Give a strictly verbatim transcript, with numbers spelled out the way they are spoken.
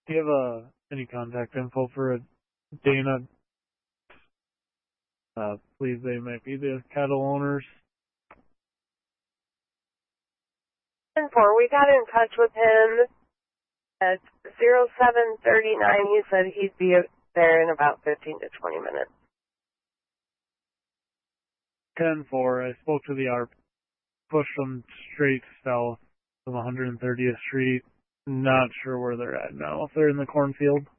Do you have uh, any contact info for a Dana? Uh, please, they might be the cattle owners. ten four, we got in touch with him at zero seven thirty-nine. He said he'd be there in about fifteen to twenty minutes. ten four, I spoke to the A R P. Pushed them straight south of one hundred thirtieth Street. Not sure where they're at now. If they're in the cornfield.